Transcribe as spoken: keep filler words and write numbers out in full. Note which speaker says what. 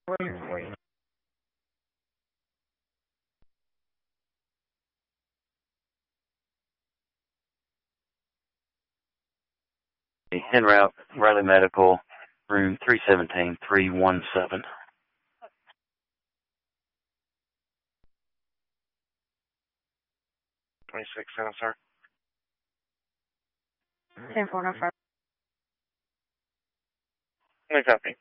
Speaker 1: Wait. En route, Riley Medical, room three seventeen, three one seven.
Speaker 2: twenty-six, seven, sir.
Speaker 3: ten four nine five.
Speaker 2: No copy.